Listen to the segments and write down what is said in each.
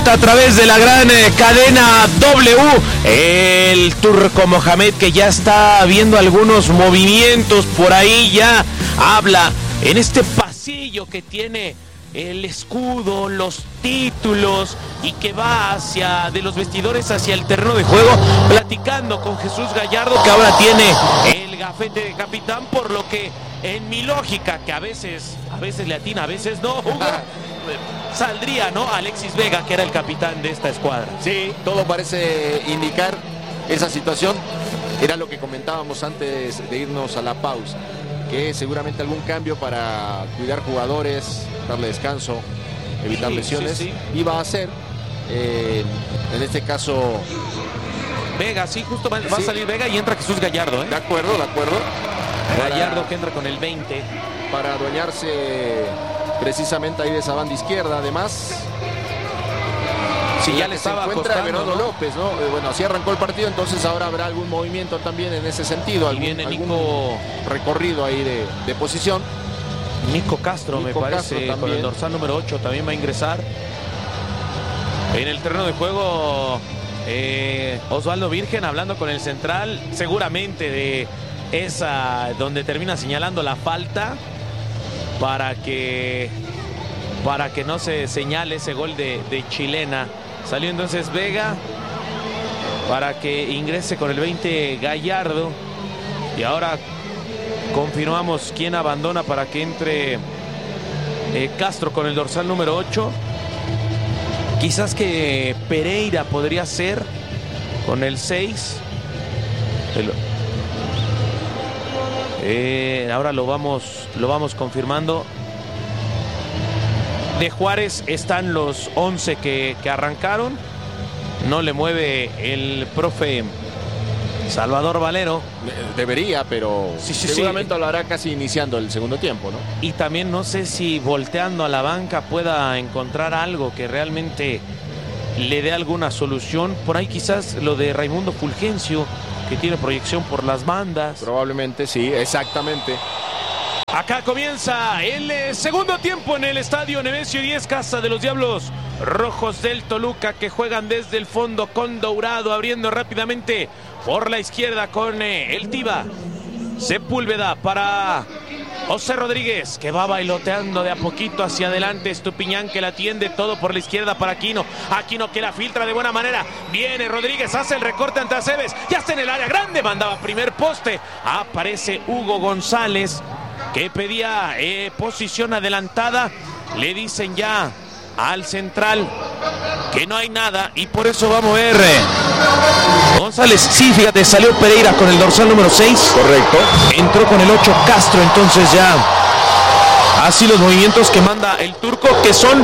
vuelta a través de la gran cadena W. El turco Mohamed, que ya está viendo algunos movimientos por ahí, ya habla en este pasillo que tiene el escudo, los títulos, y que va de los vestidores hacia el terreno de juego, platicando con Jesús Gallardo, que ahora tiene el gafete de capitán, por lo que en mi lógica, que a veces le atina, a veces no, Hugo, saldría, ¿no?, Alexis Vega, que era el capitán de esta escuadra. Sí, todo parece indicar esa situación. Era lo que comentábamos antes de irnos a la pausa, que seguramente algún cambio para cuidar jugadores, darle descanso, evitar lesiones, iba a hacer. En este caso Vega, sí, justo va a salir Vega y entra Jesús Gallardo, ¿eh? De acuerdo. Gallardo, que entra con el 20. Para adueñarse precisamente ahí de esa banda izquierda, además. Sí, ya le estaba encuentra Everardo López, ¿no? Bueno, así arrancó el partido, entonces ahora habrá algún movimiento también en ese sentido, algún recorrido ahí de posición. Nico Castro, me parece, con el dorsal número 8, también va a ingresar. En el terreno de juego, Osvaldo Virgen hablando con el central, seguramente de esa donde termina señalando la falta, para que no se señale ese gol de chilena. Salió entonces Vega para que ingrese con el 20 Gallardo, y ahora confirmamos quién abandona para que entre Castro con el dorsal número 8. Quizás que Pereira podría ser con el 6. Ahora lo vamos confirmando. De Juárez están los 11 que arrancaron. No le mueve el profe Salvador Valero. Debería, pero seguramente lo hará casi iniciando el segundo tiempo, ¿no? Y también no sé si volteando a la banca pueda encontrar algo que realmente le dé alguna solución. Por ahí quizás lo de Raimundo Fulgencio, que tiene proyección por las bandas. Probablemente, sí, exactamente. Acá comienza el segundo tiempo en el estadio Nemesio 10, casa de los Diablos Rojos del Toluca, que juegan desde el fondo con Dourado, abriendo rápidamente por la izquierda con el Tiva. Sepúlveda para José Rodríguez, que va bailoteando de a poquito hacia adelante. Estupiñán, que la atiende todo por la izquierda para Aquino. Aquino, que la filtra de buena manera. Viene Rodríguez, hace el recorte ante Aceves. Ya está en el área grande, mandaba primer poste. Aparece Hugo González, que pedía posición adelantada. Le dicen ya al central que no hay nada, y por eso va a mover González. Sí, fíjate, salió Pereira con el dorsal número 6. Correcto. Entró con el 8 Castro, entonces ya así los movimientos que manda el turco, que son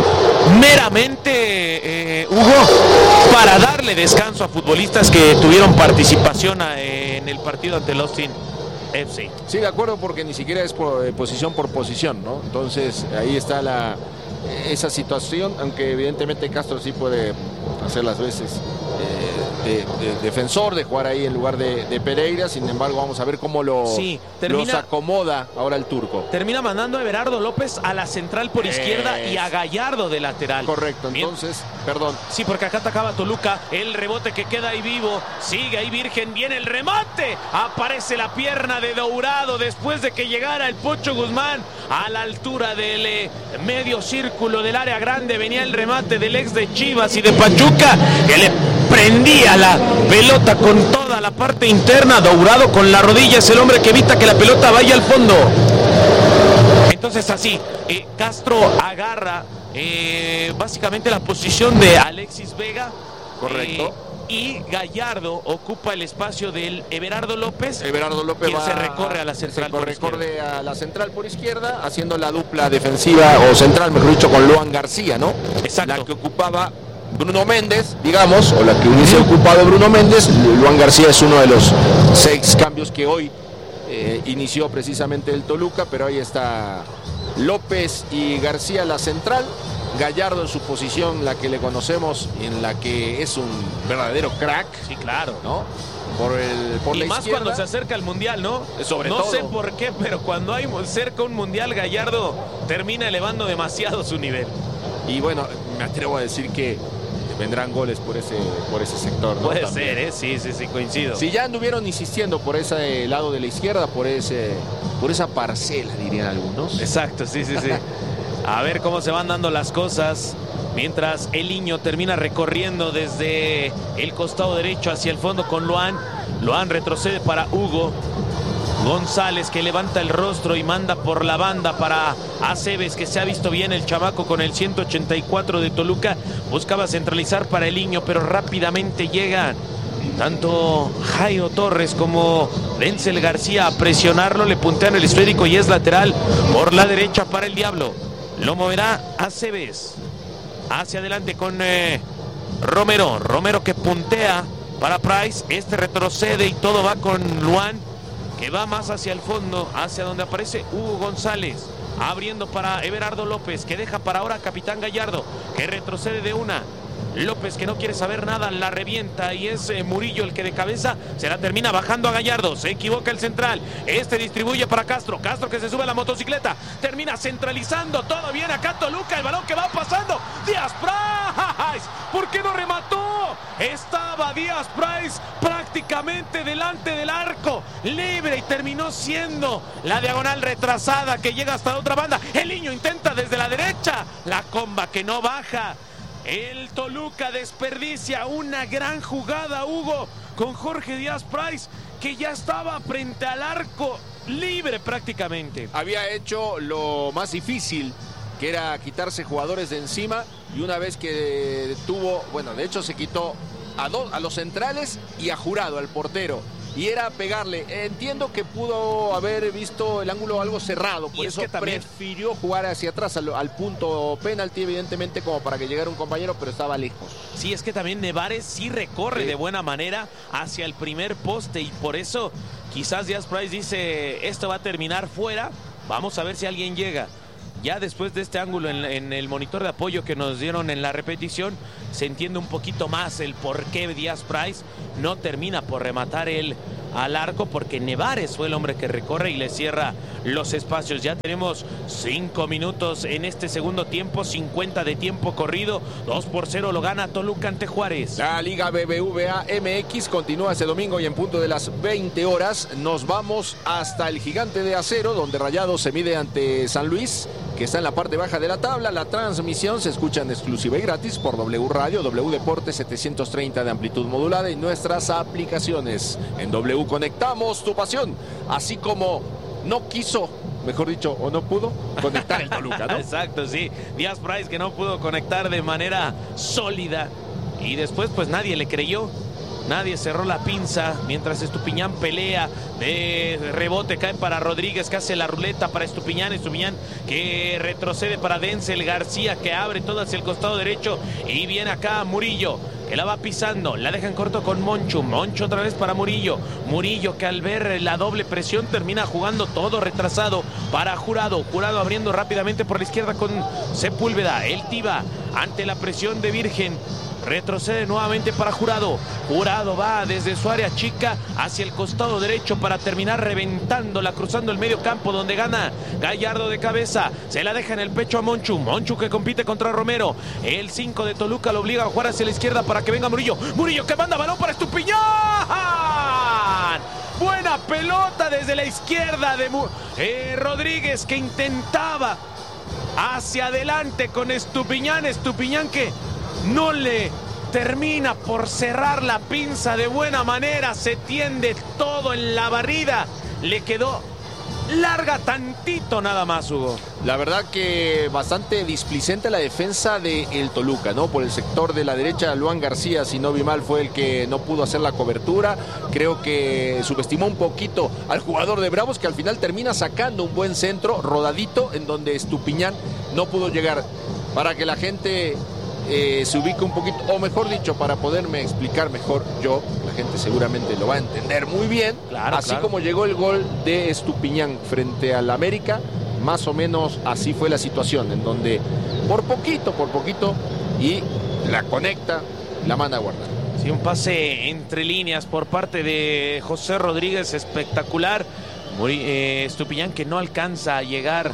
meramente, Hugo, para darle descanso a futbolistas que tuvieron participación en el partido ante el Austin FC. Sí, de acuerdo, porque ni siquiera es posición por posición, ¿no? Entonces ahí está esa situación, aunque evidentemente Castro sí puede hacer las veces de defensor, de jugar ahí en lugar de Pereira. Sin embargo, vamos a ver cómo los acomoda ahora el turco. Termina mandando a Everardo López a la central por izquierda y a Gallardo de lateral. Correcto, entonces, perdón. Sí, porque acá atacaba Toluca, el rebote que queda ahí vivo, sigue ahí Virgen, viene el remate, aparece la pierna de Dourado después de que llegara el Pocho Guzmán a la altura del medio círculo del área grande. Venía el remate del ex de Chivas y de Pachuca, que le prendía la pelota con toda la parte interna. Dourado con la rodilla es el hombre que evita que la pelota vaya al fondo. Entonces así, Castro agarra básicamente la posición de Alexis Vega. Correcto. Y Gallardo ocupa el espacio del Everardo López. Everardo López quien se recorre a la central por izquierda. A la central por izquierda, haciendo la dupla defensiva, o central, mejor dicho, con Luan García, ¿no? Exacto. La que ocupaba Bruno Méndez, digamos, o la que hubiese ocupado Bruno Méndez. Luan García es uno de los 6 cambios que hoy inició precisamente el Toluca, pero ahí está López y García la central. Gallardo en su posición, la que le conocemos, en la que es un verdadero crack. Sí, claro, ¿no? Por y la más izquierda. Cuando se acerca al Mundial, ¿no? Sobre no todo. sé por qué, pero cuando hay cerca un Mundial, Gallardo termina elevando demasiado su nivel. Y bueno, me atrevo a decir que vendrán goles por ese sector, ¿no? Puede También. ser, sí, coincido. Si ya anduvieron insistiendo por ese lado de la izquierda, por esa parcela, dirían algunos. Exacto, sí. A ver cómo se van dando las cosas. Mientras Eliño termina recorriendo desde el costado derecho hacia el fondo con Luan. Luan retrocede para Hugo González, que levanta el rostro y manda por la banda para Aceves, que se ha visto bien el chamaco con el 184 de Toluca. Buscaba centralizar para Eliño, pero rápidamente llegan tanto Jairo Torres como Denzel García a presionarlo. Le puntean el esférico y es lateral por la derecha para el Diablo. Lo moverá Aceves. Hacia adelante con Romero. Romero que puntea para Price. Este retrocede y todo va con Luan, que va más hacia el fondo, hacia donde aparece Hugo González. Abriendo para Everardo López, que deja para ahora a Capitán Gallardo, que retrocede de una. López, que no quiere saber nada, la revienta y es Murillo el que de cabeza se la termina bajando a Gallardo. Se equivoca el central. Este distribuye para Castro. Castro que se sube a la motocicleta. Termina centralizando. Todo bien acá Toluca. El balón que va pasando. Díaz Price. ¿Por qué no remató? Estaba Díaz Price prácticamente delante del arco. Libre y terminó siendo la diagonal retrasada que llega hasta la otra banda. El niño intenta desde la derecha. La comba que no baja. El Toluca desperdicia una gran jugada, Hugo, con Jorge Díaz Price, que ya estaba frente al arco, libre prácticamente. Había hecho lo más difícil, que era quitarse jugadores de encima, y una vez que tuvo, bueno, de hecho se quitó a los centrales y a Jurado, al portero. Y era pegarle. Entiendo que pudo haber visto el ángulo algo cerrado, por eso también prefirió jugar hacia atrás al punto penalti, evidentemente, como para que llegara un compañero, pero estaba lejos. Sí, es que también Nevares sí recorre de buena manera hacia el primer poste y por eso quizás Díaz Price dice, esto va a terminar fuera, vamos a ver si alguien llega. Ya después de este ángulo en el monitor de apoyo que nos dieron en la repetición, se entiende un poquito más el por qué Díaz Price no termina por rematar él al arco, porque Nevares fue el hombre que recorre y le cierra los espacios. Ya tenemos 5 minutos en este segundo tiempo, 50 de tiempo corrido, 2-0 lo gana Toluca ante Juárez. La Liga BBVA MX continúa este domingo y en punto de las 20 horas nos vamos hasta el Gigante de Acero, donde Rayados se mide ante San Luis, que está en la parte baja de la tabla. La transmisión se escucha en exclusiva y gratis por W Radio, W Deportes 730 de amplitud modulada y nuestras aplicaciones. En W conectamos tu pasión, así como no quiso, mejor dicho, o no pudo conectar el Toluca, ¿no? Exacto, sí. Díaz Price que no pudo conectar de manera sólida y después pues nadie le creyó. Nadie cerró la pinza mientras Estupiñán pelea. De rebote cae para Rodríguez, que hace la ruleta para Estupiñán. Estupiñán que retrocede para Denzel García, que abre todo hacia el costado derecho. Y viene acá Murillo, que la va pisando. La dejan corto con Moncho. Moncho otra vez para Murillo. Murillo que al ver la doble presión termina jugando todo retrasado para Jurado. Jurado abriendo rápidamente por la izquierda con Sepúlveda. El Tiva ante la presión de Virgen. Retrocede nuevamente para Jurado. Jurado va desde su área chica hacia el costado derecho para terminar reventándola, cruzando el medio campo donde gana Gallardo de cabeza. Se la deja en el pecho a Monchu. Monchu que compite contra Romero. El 5 de Toluca lo obliga a jugar hacia la izquierda para que venga Murillo. Murillo que manda balón para Estupiñán. Buena pelota desde la izquierda de Rodríguez, que intentaba hacia adelante con Estupiñán. Estupiñán que no le termina por cerrar la pinza de buena manera. Se tiende todo en la barrida. Le quedó larga tantito nada más, Hugo. La verdad que bastante displicente la defensa del Toluca, ¿no? Por el sector de la derecha, Luan García, si no vi mal, fue el que no pudo hacer la cobertura. Creo que subestimó un poquito al jugador de Bravos, que al final termina sacando un buen centro rodadito en donde Estupiñán no pudo llegar. Para que la gente se ubique un poquito, o mejor dicho, para poderme explicar mejor yo, la gente seguramente lo va a entender muy bien, así como llegó el gol de Estupiñán frente al América, más o menos así fue la situación, en donde por poquito, y la conecta, la manda a guardar. Sí, un pase entre líneas por parte de José Rodríguez espectacular. Estupiñán que no alcanza a llegar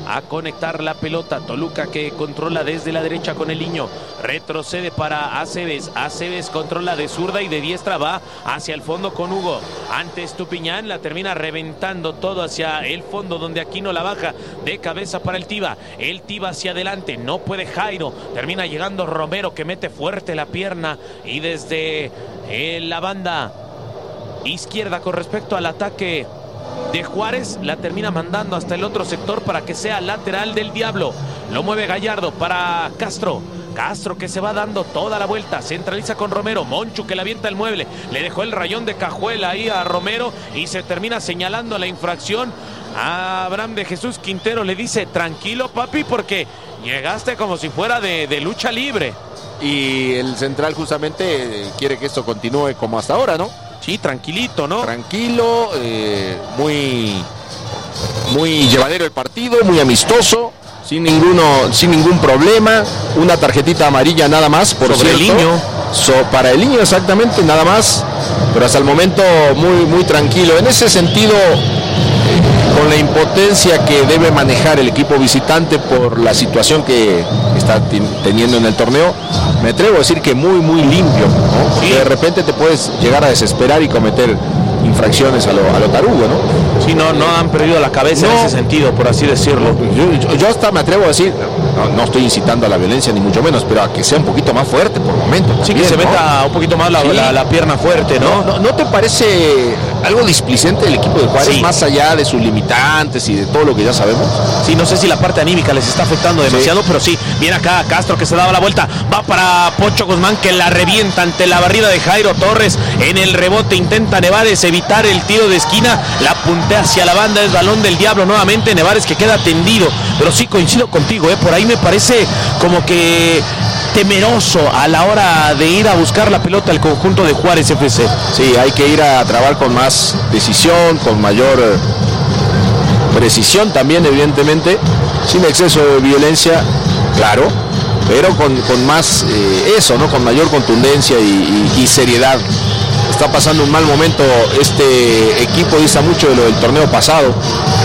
a conectar la pelota. Toluca que controla desde la derecha con el Niño. Retrocede para Aceves. Aceves controla de zurda y de diestra va hacia el fondo con Hugo. Ante Estupiñán la termina reventando todo hacia el fondo donde Aquino la baja de cabeza para el Tiva. El Tiva hacia adelante. No puede Jairo. Termina llegando Romero que mete fuerte la pierna y desde la banda izquierda con respecto al ataque de Juárez la termina mandando hasta el otro sector para que sea lateral del Diablo. Lo mueve Gallardo para Castro. Castro que se va dando toda la vuelta, centraliza con Romero. Monchu que le avienta el mueble, le dejó el rayón de cajuela ahí a Romero y se termina señalando la infracción. A Abraham de Jesús Quintero le dice: tranquilo papi, porque llegaste como si fuera de lucha libre. Y el central justamente quiere que esto continúe como hasta ahora, ¿no? Sí, tranquilito, ¿no? Tranquilo, muy llevadero el partido, muy amistoso, sin ningún problema. Una tarjetita amarilla nada más, por sobre cierto. el Niño. Para el Niño, exactamente, nada más. Pero hasta el momento muy tranquilo. En ese sentido, con la impotencia que debe manejar el equipo visitante por la situación que está teniendo en el torneo, me atrevo a decir que muy limpio, ¿no? Porque de repente te puedes llegar a desesperar y cometer infracciones a lo tarugo, ¿no? Sí, no han perdido la cabeza en ese sentido, por así decirlo. Yo hasta me atrevo a decir, no estoy incitando a la violencia ni mucho menos, pero a que sea un poquito más fuerte por momentos. Sí, que se meta un poquito más la pierna fuerte, ¿no? ¿No te parece algo displicente del equipo de Juárez, más allá de sus limitantes y de todo lo que ya sabemos? Sí, no sé si la parte anímica les está afectando demasiado, pero sí, viene acá Castro que se daba la vuelta, va para Pocho Guzmán que la revienta ante la barrida de Jairo Torres. En el rebote intenta Nevares evitar el tiro de esquina, la puntea hacia la banda, es balón del Diablo nuevamente. Nevares que queda tendido, pero sí coincido contigo, por ahí me parece como que temeroso a la hora de ir a buscar la pelota al conjunto de Juárez FC. Sí, hay que ir a trabar con más decisión, con mayor precisión también, evidentemente, sin exceso de violencia, claro, pero con más eso, ¿no? Con mayor contundencia y seriedad. Está pasando un mal momento este equipo, dista mucho de lo del torneo pasado.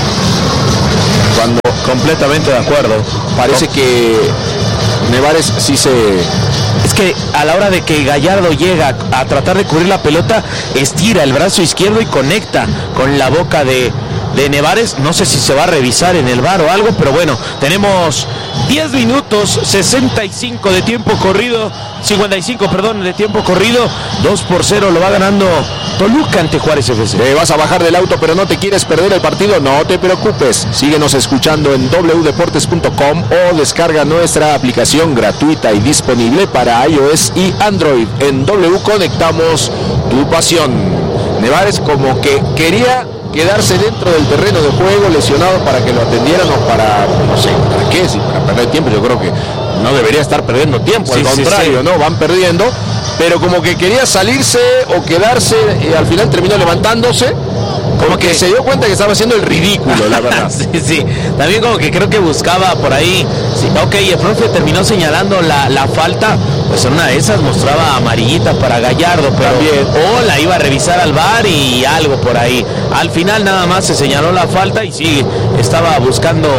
Cuando completamente de acuerdo. Parece que Nevares sí es que a la hora de que Gallardo llega a tratar de cubrir la pelota, estira el brazo izquierdo y conecta con la boca de Nevares. No sé si se va a revisar en el VAR o algo, pero bueno, tenemos 10 minutos 65 de tiempo corrido, 55, perdón, de tiempo corrido. 2-0 lo va ganando Toluca ante Juárez FC. Vas a bajar del auto pero no te quieres perder el partido, no te preocupes, síguenos escuchando en wdeportes.com o descarga nuestra aplicación gratuita y disponible para iOS y Android. En W conectamos tu pasión. Nevares como que quería quedarse dentro del terreno de juego, lesionado, para que lo atendieran o para, no sé, ¿para qué? Si para perder tiempo, yo creo que no debería estar perdiendo tiempo, al contrario, ¿no? Van perdiendo, pero como que quería salirse o quedarse, al final terminó levantándose, como que se dio cuenta que estaba haciendo el ridículo, la verdad. Sí, también como que creo que buscaba por ahí, el profe terminó señalando la falta, pues en una de esas mostraba amarillita para Gallardo, pero también, o la iba a revisar al VAR y algo por ahí. Al final nada más se señaló la falta y sí, estaba buscando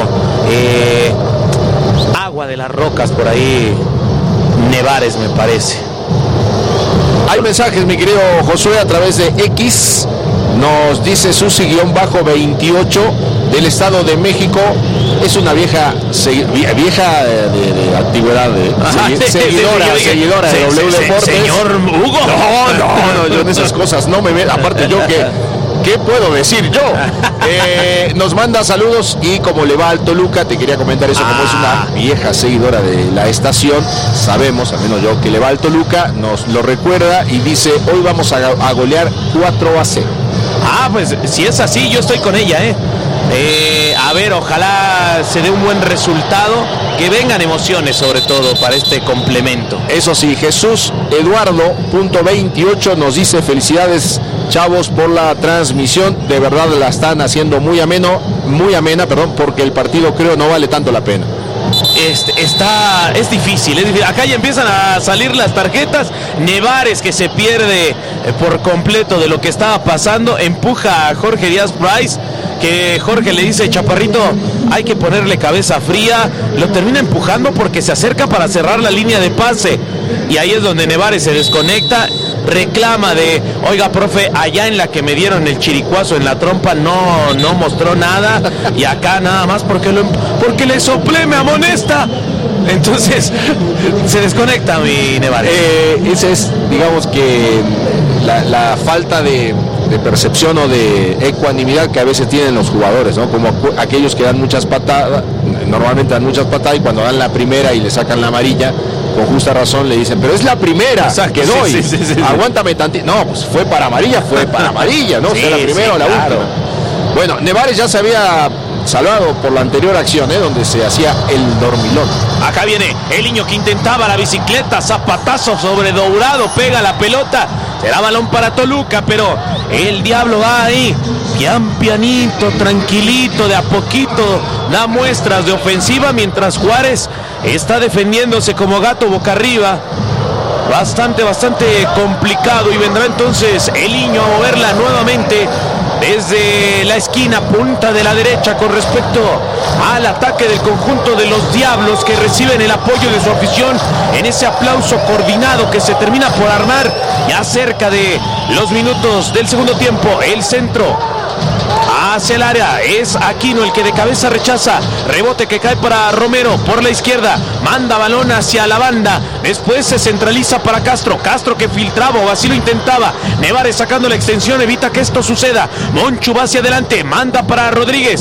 agua de las rocas por ahí Nevares, me parece. Hay mensajes, mi querido Josué, a través de X. Nos dice Susi-28 del Estado de México. Es una vieja de antigüedad, seguidora de W Deportes. Señor Hugo. No, yo en esas cosas no me veo. Aparte yo ¿qué puedo decir yo? Nos manda saludos y como le va al Toluca, te quería comentar eso, como es una vieja seguidora de la estación, sabemos, al menos yo, que le va al Toluca, nos lo recuerda y dice, hoy vamos a golear 4-0. Pues si es así, yo estoy con ella, a ver, ojalá se dé un buen resultado, que vengan emociones sobre todo para este complemento. Eso sí, Jesús Eduardo.28 nos dice, felicidades chavos por la transmisión, de verdad la están haciendo muy amena, porque el partido creo no vale tanto la pena. Es difícil. Acá ya empiezan a salir las tarjetas. Nevares que se pierde por completo de lo que estaba pasando, empuja a Jorge Díaz Price, que Jorge le dice, Chaparrito, hay que ponerle cabeza fría. Lo termina empujando porque se acerca para cerrar la línea de pase. Y ahí es donde Nevares se desconecta, reclama de, oiga, profe, allá en la que me dieron el chiricuazo en la trompa no mostró nada, y acá nada más porque le soplé, me amonesta. Entonces se desconecta mi Nevares. Esa es, digamos que la falta de percepción o de ecuanimidad que a veces tienen los jugadores, ¿no? Como aquellos que dan muchas patadas, normalmente dan muchas patadas, y cuando dan la primera y le sacan la amarilla, con justa razón le dicen, pero es la primera. Exacto, que doy, sí. aguántame tantito. No, pues fue para amarilla, ¿no? Sí, la primera o la última. Bueno, Nevares ya se había salvado por la anterior acción, donde se hacía el dormilón. Acá viene el niño que intentaba la bicicleta, zapatazo sobre Dourado, pega la pelota, será balón para Toluca, pero el Diablo va ahí, pianito, tranquilito, de a poquito da muestras de ofensiva, mientras Juárez está defendiéndose como gato boca arriba. Bastante complicado, y vendrá entonces el niño a moverla nuevamente desde la esquina punta de la derecha con respecto al ataque del conjunto de los Diablos, que reciben el apoyo de su afición en ese aplauso coordinado que se termina por armar ya cerca de los minutos del segundo tiempo. El centro hacia el área, es Aquino el que de cabeza rechaza, rebote que cae para Romero por la izquierda, manda balón hacia la banda, después se centraliza para Castro que filtraba, o así lo intentaba, Nevares sacando la extensión, evita que esto suceda, Monchu va hacia adelante, manda para Rodríguez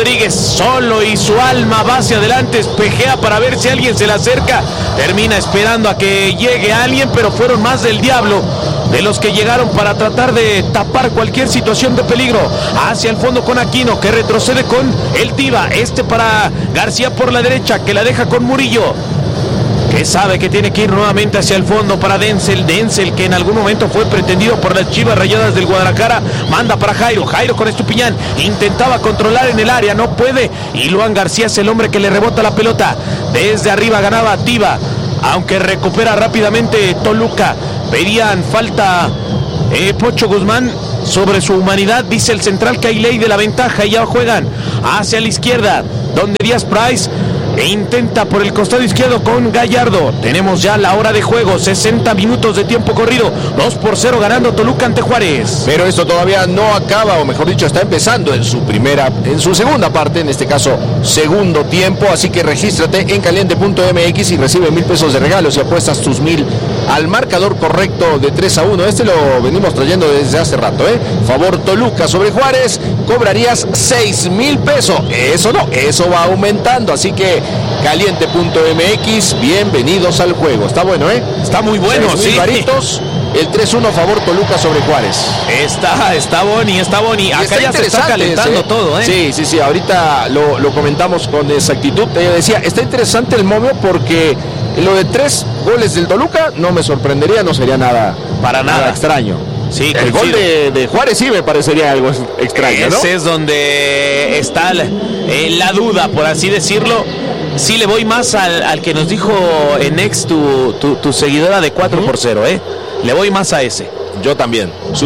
solo y su alma va hacia adelante, espejea para ver si alguien se le acerca, termina esperando a que llegue alguien, pero fueron más del Diablo de los que llegaron para tratar de tapar cualquier situación de peligro. Hacia el fondo con Aquino, que retrocede con el Tiva, para García por la derecha, que la deja con Murillo, que sabe que tiene que ir nuevamente hacia el fondo para Denzel, que en algún momento fue pretendido por las Chivas Rayadas del Guadalajara, manda para Jairo con Estupiñán, intentaba controlar en el área, no puede, y Luan García es el hombre que le rebota la pelota, desde arriba ganaba Tiva, aunque recupera rápidamente Toluca. Pedían falta Pocho Guzmán sobre su humanidad, dice el central que hay ley de la ventaja, y ya juegan hacia la izquierda, donde Díaz Price intenta por el costado izquierdo con Gallardo. Tenemos ya la hora de juego, 60 minutos de tiempo corrido, 2-0 ganando Toluca ante Juárez. Pero esto todavía no acaba, o mejor dicho, está empezando en su segunda parte, en este caso segundo tiempo, así que regístrate en caliente.mx y recibe 1,000 pesos de regalos y apuestas tus 1,000 al marcador correcto de 3-1. Este lo venimos trayendo desde hace rato, Favor Toluca sobre Juárez, cobrarías 6,000 pesos. Eso no, eso va aumentando, así que caliente.mx, bienvenidos al juego. Está bueno, Está muy bueno, sí. Varitos, el 3-1 favor Toluca sobre Juárez. Está boni. Acá ya se está calentando todo, Sí, ahorita lo comentamos con exactitud. Te decía, está interesante el momio porque lo de 3 goles del Toluca no me sorprendería, no sería nada extraño. Sí, el gol de Juárez sí me parecería algo extraño, ¿no? Ese es donde está la duda, por así decirlo. Sí le voy más al que nos dijo en ex tu seguidora de 4-0, Le voy más a ese. Yo también.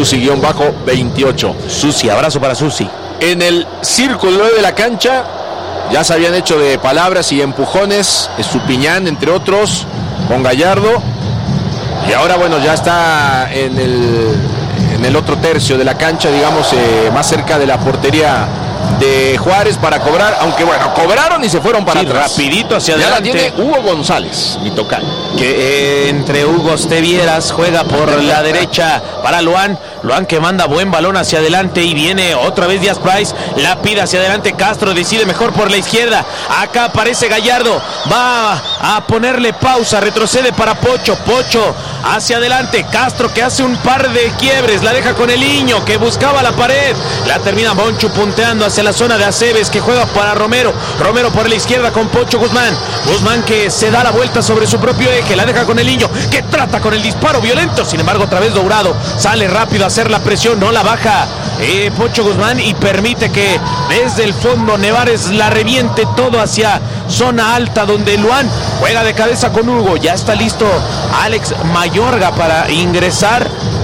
Susi-28. Susi, abrazo para Susi. En el círculo de la cancha ya se habían hecho de palabras y empujones, Estupiñán, entre otros, con Gallardo. Y ahora, bueno, ya está en el otro tercio de la cancha, digamos, más cerca de la portería de Juárez para cobrar, aunque bueno, cobraron y se fueron para atrás. Rapidito hacia ya adelante. La tiene Hugo González, mi tocayo. Que entre Hugo Estevieras juega por la derecha para Luan que manda buen balón hacia adelante y viene otra vez Díaz Price, la pide hacia adelante Castro, decide mejor por la izquierda, acá aparece Gallardo, va a ponerle pausa, retrocede para Pocho hacia adelante, Castro que hace un par de quiebres, la deja con el niño que buscaba la pared, la termina Monchu punteando hacia la zona de Aceves, que juega para Romero por la izquierda con Pocho Guzmán que se da la vuelta sobre su propio eje, la deja con el niño que trata con el disparo violento, sin embargo otra vez Dourado sale rápido a hacer la presión, no la baja Pocho Guzmán y permite que desde el fondo Nevares la reviente todo hacia zona alta, donde Luan juega de cabeza con Hugo, ya está listo Alex Mayorga para ingresar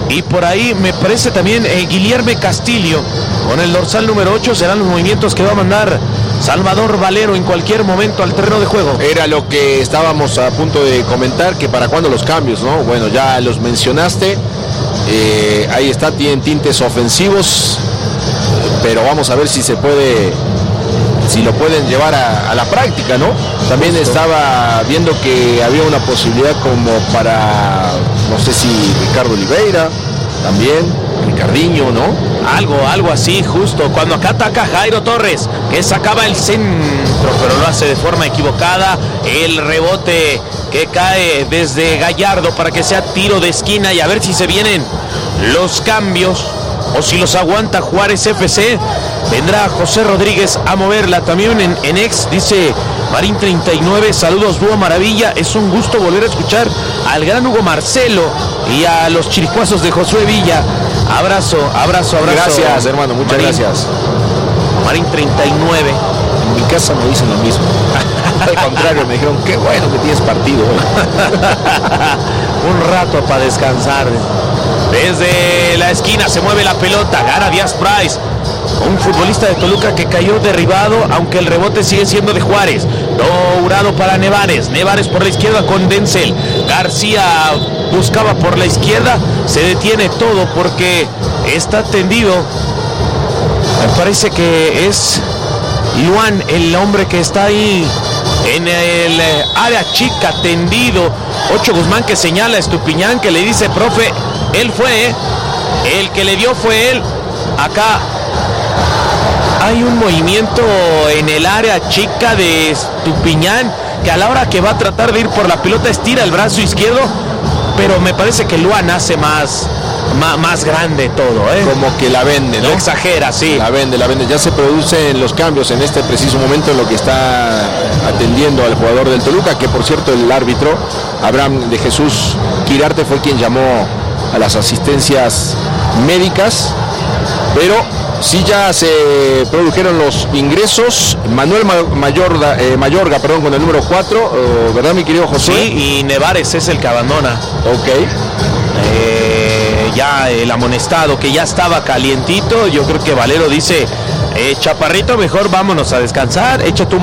Y por ahí me parece también Guillermo Castillo con el dorsal número 8 serán los movimientos que va a mandar Salvador Valero en cualquier momento al terreno de juego. Era lo que estábamos a punto de comentar, que para cuándo los cambios, ¿no? Bueno, ya los mencionaste, ahí está, tienen tintes ofensivos, pero vamos a ver si se puede, si lo pueden llevar a la práctica, ¿no? También estaba viendo que había una posibilidad como para, no sé si Ricardo Oliveira, también, Ricardinho, ¿no? Algo así, justo. Cuando acá ataca Jairo Torres, que sacaba el centro, pero lo hace de forma equivocada. El rebote que cae desde Gallardo para que sea tiro de esquina y a ver si se vienen los cambios o si los aguanta Juárez FC. Vendrá José Rodríguez a moverla también en ex, dice Marín 39, saludos Dúo Maravilla, es un gusto volver a escuchar al gran Hugo Marcelo y a los chiricuazos de Josué Villa. Abrazo. Gracias, hermano, muchas gracias. Marín 39. En mi casa me dicen lo mismo. Al contrario, me dijeron, qué bueno que tienes partido hoy. Un rato para descansar. Desde la esquina se mueve la pelota, gana Díaz Price, un futbolista de Toluca que cayó derribado, aunque el rebote sigue siendo de Juárez. Dourado para Nevares por la izquierda con Denzel. García buscaba por la izquierda, se detiene todo porque está tendido. Me parece que es Luan el hombre que está ahí en el área chica, tendido. Ocho Guzmán que señala a Estupiñán, que le dice, profe, él fue, el que le dio fue él. Acá hay un movimiento en el área chica de Estupiñán, que a la hora que va a tratar de ir por la pelota estira el brazo izquierdo, pero me parece que Luan hace más grande todo, ¿eh? Como que la vende, ¿no? Lo exagera, sí. La vende. Ya se producen los cambios en este preciso momento en lo que está atendiendo al jugador del Toluca, que por cierto el árbitro, Abraham de Jesús Quirarte, fue quien llamó a las asistencias médicas, pero sí ya se produjeron los ingresos. Manuel Mayorga, con el número 4, ¿verdad, mi querido José? Sí, y Nevares es el que abandona. Ok. Ya el amonestado que ya estaba calientito, yo creo que Valero dice, Chaparrito, mejor vámonos a descansar, échate un